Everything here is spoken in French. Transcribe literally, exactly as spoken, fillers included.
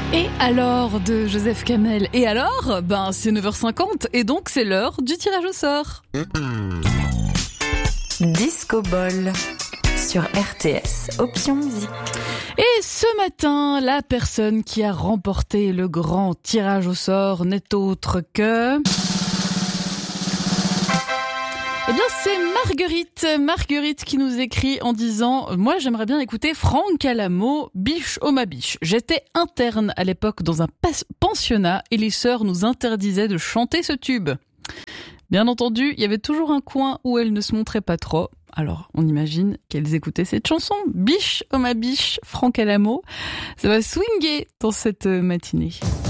Et alors de Joseph Kamel. Et alors, ben c'est neuf heures cinquante et donc c'est l'heure du tirage au sort. Disco Ball sur R T S, option musique. Et ce matin, la personne qui a remporté le grand tirage au sort n'est autre que... Eh bien, c'est Marguerite. Marguerite qui nous écrit en disant « Moi, j'aimerais bien écouter Franck Alamo, Biche oh ma biche. J'étais interne à l'époque dans un pas- pensionnat et les sœurs nous interdisaient de chanter ce tube. » Bien entendu, il y avait toujours un coin où elles ne se montraient pas trop. Alors, on imagine qu'elles écoutaient cette chanson. Biche oh ma biche, Franck Alamo. Ça va swinguer dans cette matinée.